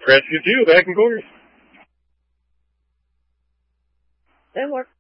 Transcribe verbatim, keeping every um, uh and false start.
Press you too, back and forth. That works.